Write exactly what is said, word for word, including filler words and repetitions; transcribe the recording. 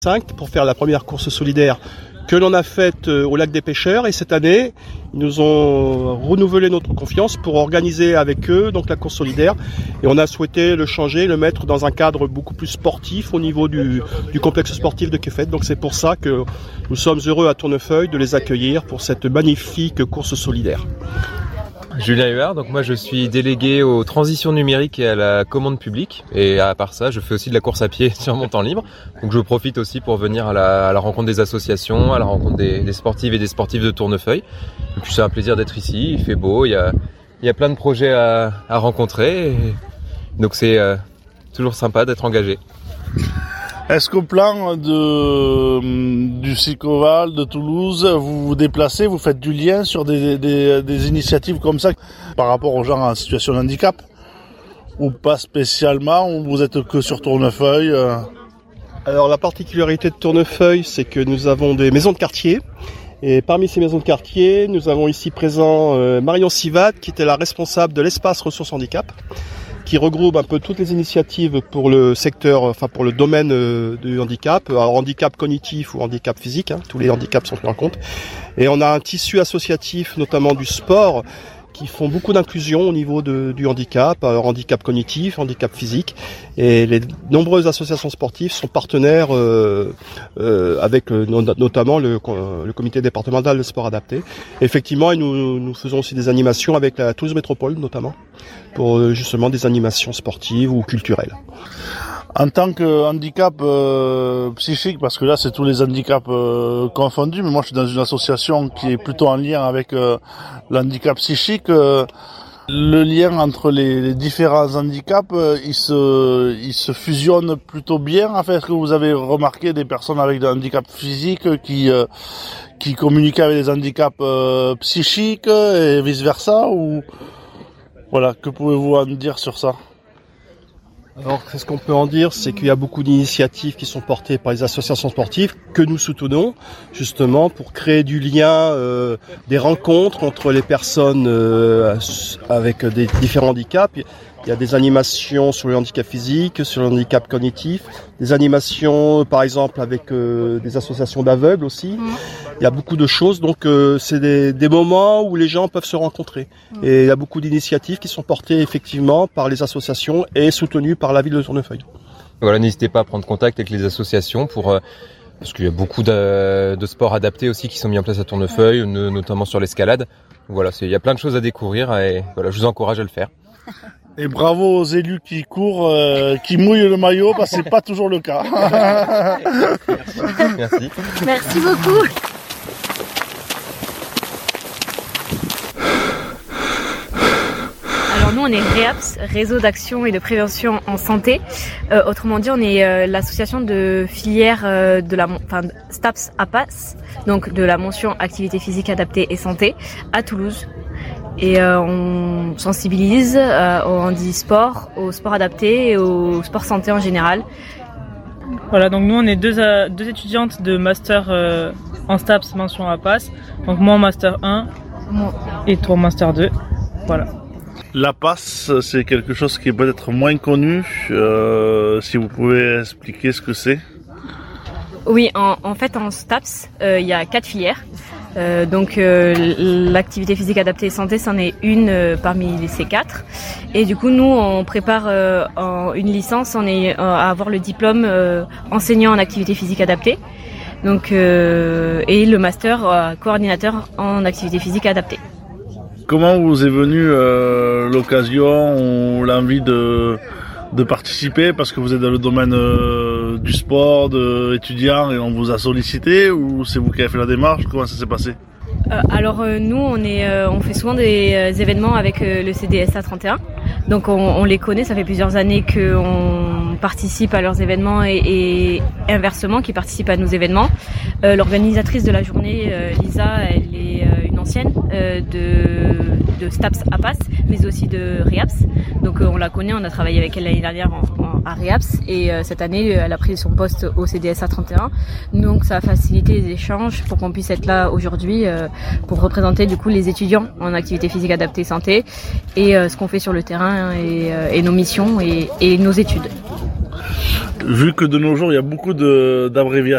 cinq pour faire la première course solidaire que l'on a faite au lac des Pêcheurs, et cette année ils nous ont renouvelé notre confiance pour organiser avec eux donc la course solidaire, et on a souhaité le changer, le mettre dans un cadre beaucoup plus sportif au niveau du, du complexe sportif de Quefet. Donc c'est pour ça que nous sommes heureux à Tournefeuille de les accueillir pour cette magnifique course solidaire. Julien Huard, donc moi je suis délégué aux transitions numériques et à la commande publique, et à part ça je fais aussi de la course à pied sur mon temps libre, donc je profite aussi pour venir à la, à la rencontre des associations, à la rencontre des, des sportives et des sportifs de Tournefeuille. Et puis c'est un plaisir d'être ici, il fait beau, il y a, il y a plein de projets à, à rencontrer, et donc c'est euh, toujours sympa d'être engagé. Est-ce qu'au plan de, du Cycloval de Toulouse, vous vous déplacez, vous faites du lien sur des, des, des initiatives comme ça par rapport aux gens en situation de handicap? Ou pas spécialement, ou vous êtes que sur Tournefeuille? Alors la particularité de Tournefeuille, c'est que nous avons des maisons de quartier. Et parmi ces maisons de quartier, nous avons ici présent euh, Marion Sivat, qui était la responsable de l'espace ressources handicap, qui regroupe un peu toutes les initiatives pour le secteur, enfin pour le domaine euh, du handicap, alors handicap cognitif ou handicap physique, hein, tous les handicaps sont pris en compte. Et on a un tissu associatif, notamment du sport, qui font beaucoup d'inclusion au niveau de, du handicap, alors handicap cognitif, handicap physique, et les nombreuses associations sportives sont partenaires euh, euh, avec le, notamment le, le comité départemental de sport adapté. Effectivement, et nous, nous faisons aussi des animations avec la Toulouse Métropole notamment, pour justement des animations sportives ou culturelles. En tant que handicap euh, psychique, parce que là c'est tous les handicaps euh, confondus, mais moi je suis dans une association qui est plutôt en lien avec euh, l'handicap psychique. Euh, le lien entre les, les différents handicaps, euh, il se, il se fusionne plutôt bien. En fait, est-ce que vous avez remarqué des personnes avec des handicaps physiques qui euh, qui communiquaient avec des handicaps euh, psychiques et vice versa, ou voilà, que pouvez-vous en dire sur ça? Alors, ce qu'on peut en dire, c'est qu'il y a beaucoup d'initiatives qui sont portées par les associations sportives que nous soutenons, justement, pour créer du lien, euh, des rencontres entre les personnes euh, avec des différents handicaps. Il y a des animations sur le handicap physique, sur le handicap cognitif, des animations, par exemple, avec euh, des associations d'aveugles aussi. Il y a beaucoup de choses, donc euh, c'est des, des moments où les gens peuvent se rencontrer. Et il y a beaucoup d'initiatives qui sont portées effectivement par les associations et soutenues par la ville de Tournefeuille. Voilà, n'hésitez pas à prendre contact avec les associations pour... Euh, parce qu'il y a beaucoup de, de sports adaptés aussi qui sont mis en place à Tournefeuille, notamment sur l'escalade. Voilà, c'est, il y a plein de choses à découvrir, et voilà, je vous encourage à le faire. Et bravo aux élus qui courent, euh, qui mouillent le maillot, parce que c'est pas toujours le cas. Merci. Merci. Merci beaucoup. Alors nous on est REAPS, Réseau d'action et de prévention en santé. Euh, autrement dit, on est euh, l'association de filière euh, de la, enfin STAPS APAS, donc de la mention activité physique adaptée et santé à Toulouse. Et euh, on sensibilise euh, au handisport, au sport adapté et au sport santé en général. Voilà, donc nous on est deux, euh, deux étudiantes de master euh, en STAPS mention APAS. Donc moi en master un moi. Et toi en master deux. Voilà. L'A P A S, c'est quelque chose qui est peut-être moins connu. Euh, si vous pouvez expliquer ce que c'est. Oui, en, en fait en STAPS, euh, il y a quatre filières. Euh, donc euh, l'activité physique adaptée et santé, c'en est une euh, parmi ces quatre. Et du coup, nous, on prépare euh, en une licence, on est euh, à avoir le diplôme euh, enseignant en activité physique adaptée. Donc euh, et le master euh, coordinateur en activité physique adaptée. Comment vous est venue euh, l'occasion ou l'envie de de participer, parce que vous êtes dans le domaine euh, du sport, de étudiants, et on vous a sollicité, ou c'est vous qui avez fait la démarche? Comment ça s'est passé? euh, Alors euh, nous on est, euh, on fait souvent des euh, événements avec euh, le C D S A trente et un, donc on, on les connaît, ça fait plusieurs années qu'on participe à leurs événements et, et inversement qui participent à nos événements. Euh, l'organisatrice de la journée, euh, Lisa, elle est euh, une ancienne euh, de, de STAPS APAS, mais aussi de REAPS. Donc euh, on la connaît, on a travaillé avec elle l'année dernière en, en, à REAPS, et euh, cette année elle a pris son poste au C D S A trente et un. Donc ça a facilité les échanges pour qu'on puisse être là aujourd'hui euh, pour représenter du coup les étudiants en activité physique adaptée santé et euh, ce qu'on fait sur le terrain et, euh, et nos missions et, et nos études. Vu que de nos jours il y a beaucoup de, d'abréviations